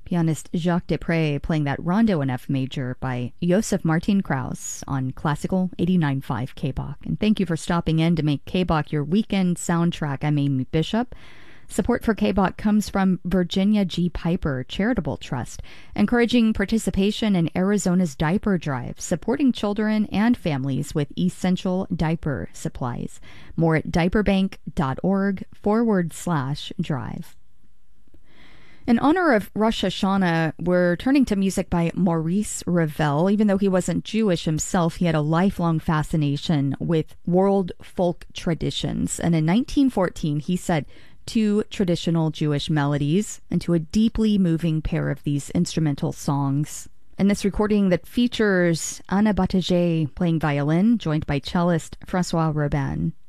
Pianist Jacques Desprez playing that Rondo in F major by Josef Martin Krauss on Classical 89.5 KBOK. And thank you for stopping in to make KBOK your weekend soundtrack. I'm Amy Bishop. Support for KBOK comes from Virginia G. Piper Charitable Trust, encouraging participation in Arizona's diaper drive, supporting children and families with essential diaper supplies. More at diaperbank.org/drive. In honor of Rosh Hashanah, we're turning to music by Maurice Ravel. Even though he wasn't Jewish himself, he had a lifelong fascination with world folk traditions. And in 1914, he set two traditional Jewish melodies into a deeply moving pair of these instrumental songs. In this recording that features Anna Bataille playing violin, joined by cellist François Robin.